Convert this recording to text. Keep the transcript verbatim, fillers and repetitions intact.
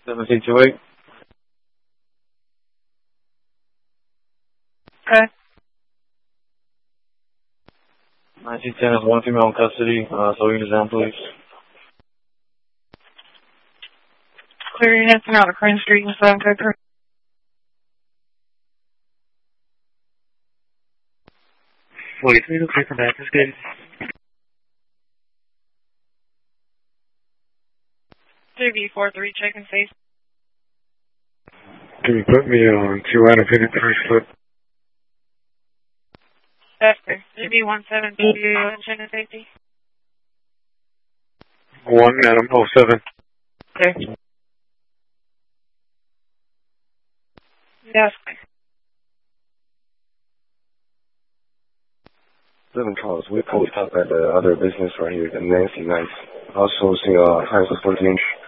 seventeen two eight. Okay. nineteen ten is one female in custody, uh, so units down, please. Clear units and out of Crane Street and seven code three. forty-three, okay, from back is good. two B four three, checking safe. Can you put me on two independent first foot? That's fair. two B one seven two, checking safety. One, Adam, oh seven. Okay. Yes. Seven calls. We post up at the other business right here, the Nancy Nice. Also see uh, high school fourteen inch.